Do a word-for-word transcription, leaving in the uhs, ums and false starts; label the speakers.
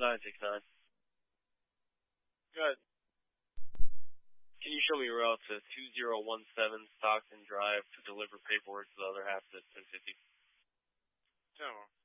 Speaker 1: nine six nine.
Speaker 2: Good.
Speaker 1: Can you show me a route to two zero one seven Stockton Drive to deliver paperwork to the other half of the ten fifty?
Speaker 2: No.